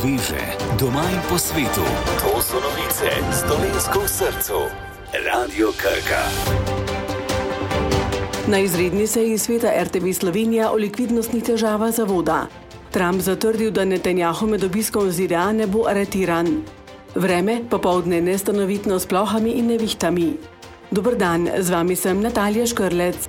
sveže, doma in po svetu. To so novice s Dolenjsko v srcu. Radio Krka. Na izredni seji sveta RTV Slovenija o likvidnostnih težavah zavoda. Trump zatrdil, da Netanjahu med obiskom v ZDA ne bo aretiran. Vreme popoldne nestanovitno s plohami in nevihtami. Dober dan, z vami sem Natalija Škrlec.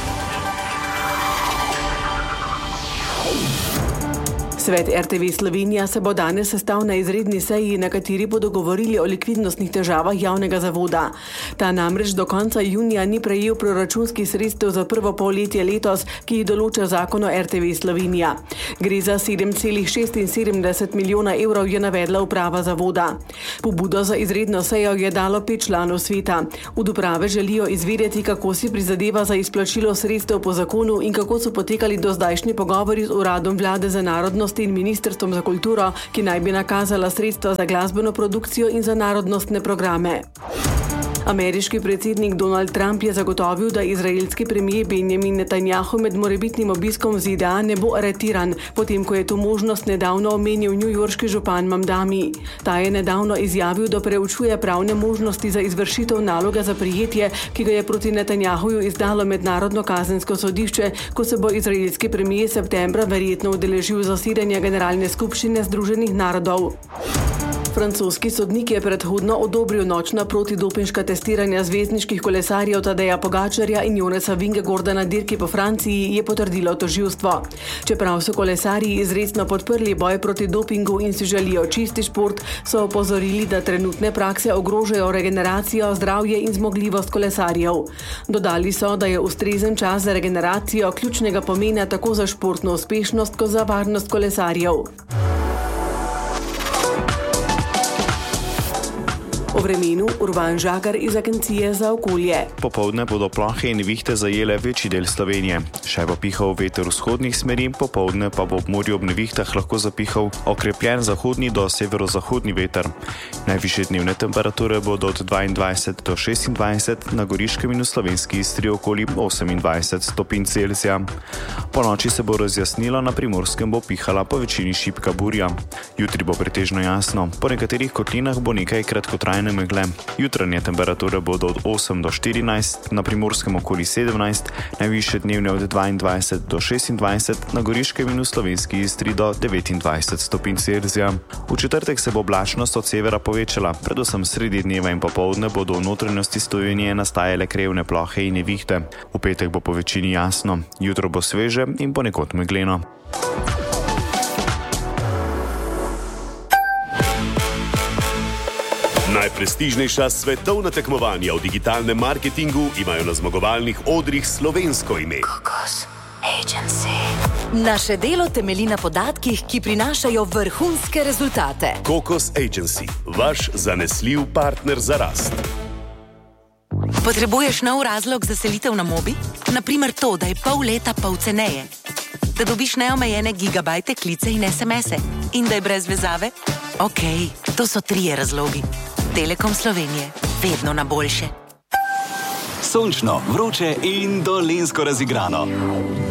Svet RTV Slovenija se bo danes sestal na izredni seji, na kateri bodo govorili o likvidnostnih težavah javnega zavoda. Ta namreč do konca junija ni prejel proračunskih sredstev za prvo polletje letos, ki jih določa zakon o RTV Slovenija. Gre za 7,76 milijona evrov, je navedla uprava zavoda. Pobudo za izredno sejo je dalo 5 članov sveta. Od uprave želijo izvedeti, kako si prizadeva za izplačilo sredstev po zakonu in kako so potekali dozdajšnji pogovori z uradom vlade za narodnost in Ministrstvom za kulturo, ki naj bi nakazala sredstva za glasbeno produkcijo in za narodnostne programe. Ameriški predsednik Donald Trump je zagotovil, da izraelski premijer Benjamin Netanjahu med morebitnim obiskom v ZDA ne bo aretiran, potem ko je to možnost nedavno omenil newyorški župan Mamdani. Ta je nedavno izjavil, da preučuje pravne možnosti za izvršitev naloga za prijetje, ki ga je proti Netanjahuju izdalo Mednarodno kazensko sodišče, ko se bo izraelski premijer septembra verjetno udeležil zasedanja Generalne skupščine Združenih narodov. Francoski sodnik je predhodno odobril nočna protidopinška testiranja zvezdniških kolesarjev Tadeja Pogačarja in Jonesa Vingegaarda na dirki po Franciji, je potrdilo tožilstvo. Čeprav so kolesarji izrecno podprli boj proti dopingu in si želijo čisti šport, so opozorili, da trenutne prakse ogrožajo regeneracijo, zdravje in zmogljivost kolesarjev. Dodali so, da je ustrezen čas za regeneracijo ključnega pomena tako za športno uspešnost kot za varnost kolesarjev. O vremenu Urban Žagar iz Agencije za okolje. Popoldne bodo plohe in nevihte zajele večji del Slovenije. Še bo pihal veter vzhodnih smeri, popoldne pa bo ob morju ob nevihtah lahko zapihal okrepljen zahodni do severozahodni veter. Najvišje dnevne temperature bodo od 22 do 26, na Goriškem in v slovenski Istri okoli 28 stopinj Celzija. Po noči se bo razjasnilo, na Primorskem bo pihala po večini šibka burja. Jutri bo pretežno jasno, po nekaterih kotlinah bo nekaj kratkotrajne megle. Jutranje temperature bodo od 8 do 14, na Primorskem okoli 17, najvišje dnevne od 22 do 26, na Goriškem in v slovenski Istri do 29 stopinj Celzija. V četrtek se bo oblačnost od severa povečala, predvsem sredi dneva in popoldne bodo v notranjosti Slovenije nastajale krevne plohe in nevihte. V petek bo po večini jasno, jutro bo sveže in ponekod megleno. Najprestižnejša svetovna tekmovanja v digitalnem marketingu imajo na zmagovalnih odrih slovensko ime. Kokos Agency. Naše delo temelji na podatkih, ki prinašajo vrhunske rezultate. Kokos Agency, vaš zanesljiv partner za rast. Potrebuješ nov razlog za selitev na Mobi? Naprimer to, da je pol leta pol ceneje. Da dobiš neomejene gigabajte, klice in SMS-e. In da je brez vezave? Okej, to so 3 razlogi. Telekom Slovenije. Vedno na boljše. Sončno, vroče in dolenjsko razigrano.